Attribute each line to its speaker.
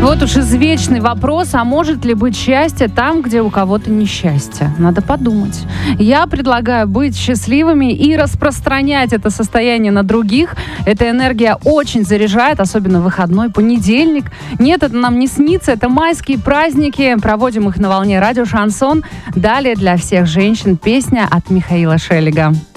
Speaker 1: Вот уж извечный вопрос, а может ли быть счастье там, где у кого-то несчастье? Надо подумать. Я предлагаю быть счастливыми и распространять это состояние на других. Эта энергия очень заряжает, особенно в выходной понедельник. Нет, это нам не снится, это майские праздники. Проводим их на волне радио «Шансон». Далее для всех женщин песня от Михаила Шелега.